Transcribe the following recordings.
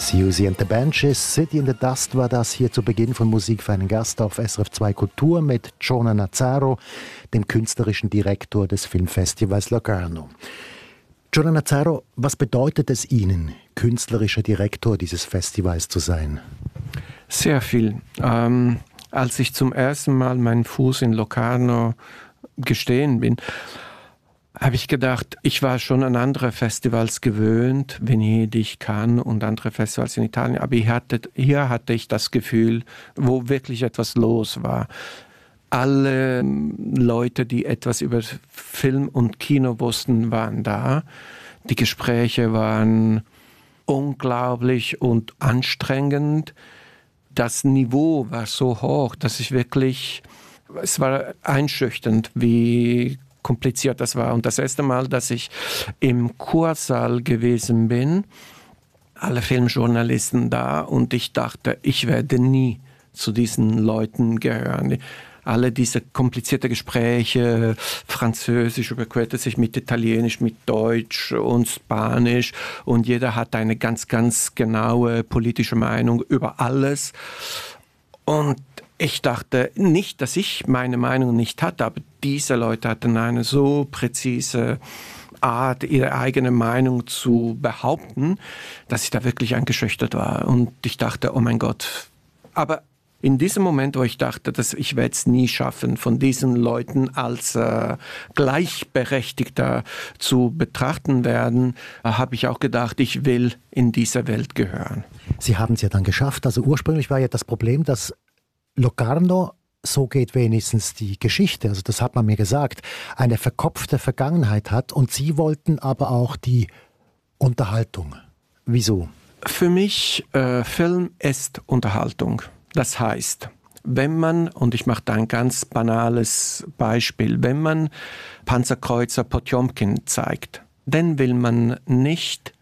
Siouxsie and the Banshees, City in the Dust war das hier zu Beginn von Musik für einen Gast auf SRF 2 Kultur mit Jonah Nazaro, dem künstlerischen Direktor des Filmfestivals Locarno. Jonah Nazaro, was bedeutet es Ihnen, künstlerischer Direktor dieses Festivals zu sein? Sehr viel. Als ich zum ersten Mal meinen Fuß in Locarno gestehen bin, habe ich gedacht, ich war schon an andere Festivals gewöhnt, Venedig, Cannes und andere Festivals in Italien, aber hier hatte ich das Gefühl, wo wirklich etwas los war. Alle Leute, die etwas über Film und Kino wussten, waren da. Die Gespräche waren unglaublich und anstrengend. Das Niveau war so hoch, dass es war einschüchternd, wie kompliziert das war. Und das erste Mal, dass ich im Kursaal gewesen bin, alle Filmjournalisten da, und ich dachte, ich werde nie zu diesen Leuten gehören. Alle diese komplizierten Gespräche, Französisch überquerte sich mit Italienisch, mit Deutsch und Spanisch, und jeder hat eine ganz, ganz genaue politische Meinung über alles. Und ich dachte nicht, dass ich meine Meinung nicht hatte, aber diese Leute hatten eine so präzise Art, ihre eigene Meinung zu behaupten, dass ich da wirklich eingeschüchtert war. Und ich dachte, oh mein Gott. Aber in diesem Moment, wo ich dachte, dass ich werde es nie schaffen, von diesen Leuten als Gleichberechtigter zu betrachten werden, habe ich auch gedacht, ich will in diese Welt gehören. Sie haben es ja dann geschafft. Also ursprünglich war ja das Problem, dass Locarno, so geht wenigstens die Geschichte, also das hat man mir gesagt, eine verkopfte Vergangenheit hat, und Sie wollten aber auch die Unterhaltung. Wieso? Für mich, Film ist Unterhaltung. Das heißt, wenn man, und ich mache da ein ganz banales Beispiel, wenn man Panzerkreuzer Potjomkin zeigt, dann will man nicht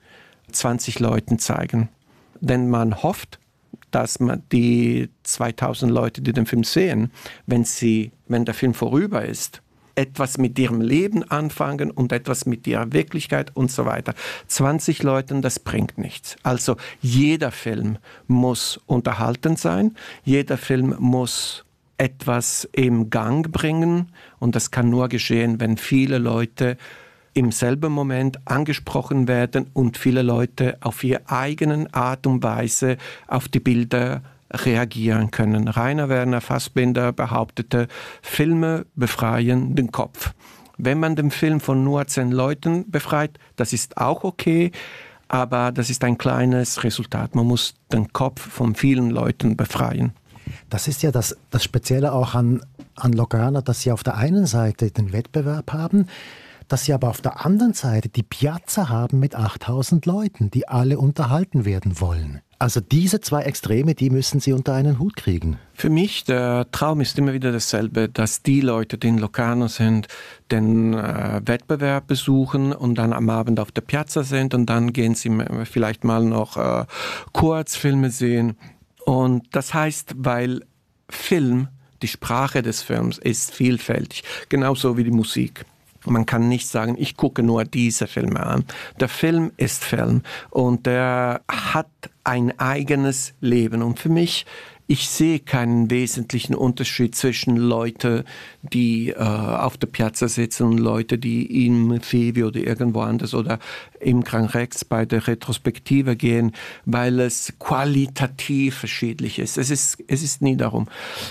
20 Leuten zeigen, denn man hofft, dass man die 2000 Leute, die den Film sehen, wenn der Film vorüber ist, etwas mit ihrem Leben anfangen und etwas mit ihrer Wirklichkeit und so weiter. 20 Leuten, das bringt nichts. Also jeder Film muss unterhaltend sein, jeder Film muss etwas im Gang bringen, und das kann nur geschehen, wenn viele Leute im selben Moment angesprochen werden und viele Leute auf ihre eigene Art und Weise auf die Bilder reagieren können. Rainer Werner Fassbinder behauptete, Filme befreien den Kopf. Wenn man den Film von nur 10 Leuten befreit, das ist auch okay, aber das ist ein kleines Resultat. Man muss den Kopf von vielen Leuten befreien. Das ist ja das Spezielle auch an Locarno, dass Sie auf der einen Seite den Wettbewerb haben, dass Sie aber auf der anderen Seite die Piazza haben mit 8000 Leuten, die alle unterhalten werden wollen. Also diese zwei Extreme, die müssen Sie unter einen Hut kriegen. Für mich, der Traum ist immer wieder dasselbe, dass die Leute, die in Locarno sind, den Wettbewerb besuchen und dann am Abend auf der Piazza sind, und dann gehen sie vielleicht mal noch Kurzfilme sehen. Und das heißt, weil Film, die Sprache des Films ist vielfältig, genauso wie die Musik. Man kann nicht sagen, ich gucke nur diese Filme an. Der Film ist Film, und der hat ein eigenes Leben. Und für mich, ich sehe keinen wesentlichen Unterschied zwischen Leuten, die auf der Piazza sitzen, und Leuten, die im Fevi oder irgendwo anders oder im Gran Rex bei der Retrospektive gehen, weil es qualitativ verschiedentlich ist. Es ist nie darum.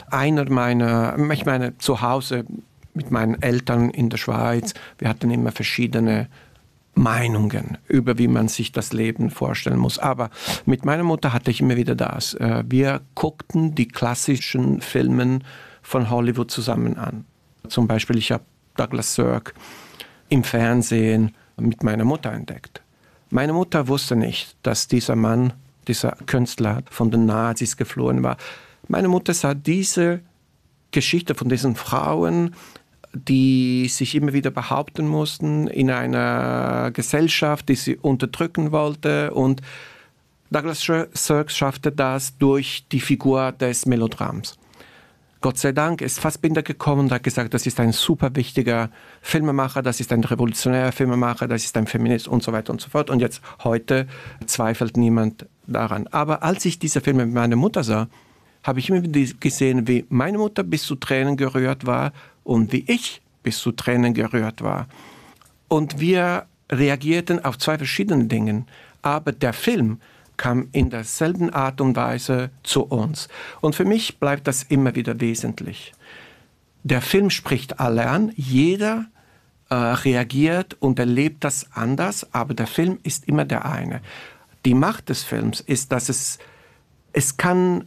Ich meine, zu Hause mit meinen Eltern in der Schweiz, wir hatten immer verschiedene Meinungen über, wie man sich das Leben vorstellen muss. Aber mit meiner Mutter hatte ich immer wieder das. Wir guckten die klassischen Filme von Hollywood zusammen an. Zum Beispiel, ich habe Douglas Sirk im Fernsehen mit meiner Mutter entdeckt. Meine Mutter wusste nicht, dass dieser Mann, dieser Künstler von den Nazis geflohen war. Meine Mutter sah diese Geschichte von diesen Frauen, die sich immer wieder behaupten mussten in einer Gesellschaft, die sie unterdrücken wollte. Und Douglas Sirk schaffte das durch die Figur des Melodrams. Gott sei Dank ist Fassbinder gekommen und hat gesagt, das ist ein super wichtiger Filmemacher, das ist ein revolutionärer Filmemacher, das ist ein Feminist und so weiter und so fort. Und jetzt heute zweifelt niemand daran. Aber als ich diese Filme mit meiner Mutter sah, habe ich immer wieder gesehen, wie meine Mutter bis zu Tränen gerührt war und wie ich bis zu Tränen gerührt war. Und wir reagierten auf zwei verschiedene Dinge. Aber der Film kam in derselben Art und Weise zu uns. Und für mich bleibt das immer wieder wesentlich. Der Film spricht alle an, jeder reagiert und erlebt das anders, aber der Film ist immer der eine. Die Macht des Films ist, dass es kann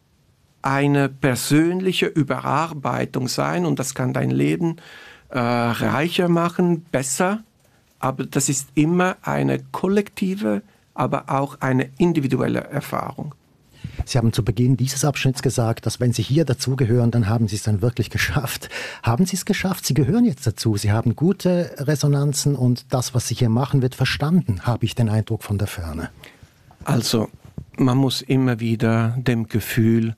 eine persönliche Überarbeitung sein und das kann dein Leben reicher machen, besser, aber das ist immer eine kollektive, aber auch eine individuelle Erfahrung. Sie haben zu Beginn dieses Abschnitts gesagt, dass wenn Sie hier dazugehören, dann haben Sie es dann wirklich geschafft. Haben Sie es geschafft? Sie gehören jetzt dazu. Sie haben gute Resonanzen und das, was Sie hier machen, wird verstanden, habe ich den Eindruck von der Ferne. Also, man muss immer wieder dem Gefühl,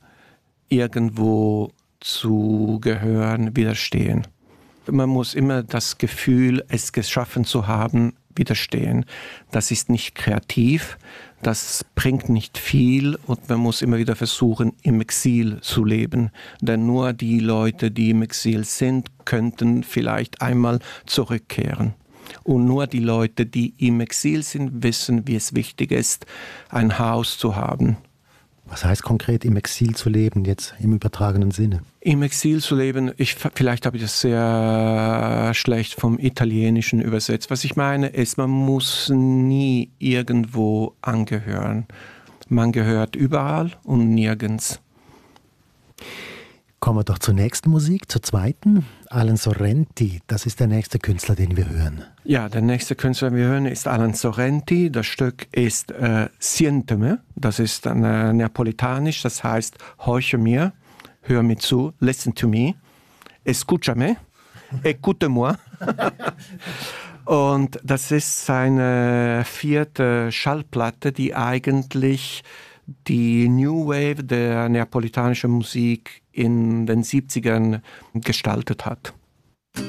irgendwo zu gehören, widerstehen. Man muss immer das Gefühl, es geschaffen zu haben, widerstehen. Das ist nicht kreativ, das bringt nicht viel und man muss immer wieder versuchen, im Exil zu leben. Denn nur die Leute, die im Exil sind, könnten vielleicht einmal zurückkehren. Und nur die Leute, die im Exil sind, wissen, wie es wichtig ist, ein Haus zu haben. Was heißt konkret im Exil zu leben, jetzt im übertragenen Sinne? Im Exil zu leben, vielleicht habe ich das sehr schlecht vom Italienischen übersetzt. Was ich meine ist, man muss nie irgendwo angehören. Man gehört überall und nirgends. Kommen wir doch zur nächsten Musik, zur zweiten. Alan Sorrenti, das ist der nächste Künstler, den wir hören. Ja, der nächste Künstler, den wir hören, ist Alan Sorrenti. Das Stück ist Siénteme, das ist neapolitanisch, das heißt, horche mir, hör mir zu, listen to me, escúchame, écoute-moi. Und das ist seine 4. Schallplatte, die eigentlich die New Wave der neapolitanischen Musik in den 70ern gestaltet hat.